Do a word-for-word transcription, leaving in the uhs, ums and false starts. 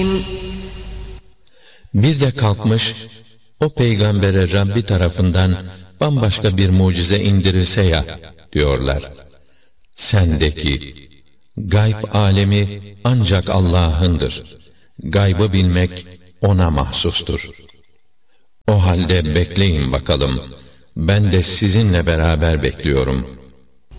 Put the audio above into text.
Bir de kalkmış, o peygambere Rabbi tarafından bambaşka bir mucize indirilse ya, diyorlar. Sen de ki, gayb alemi ancak Allah'ındır. Gaybı bilmek ona mahsustur. O halde bekleyin bakalım, ben de sizinle beraber bekliyorum.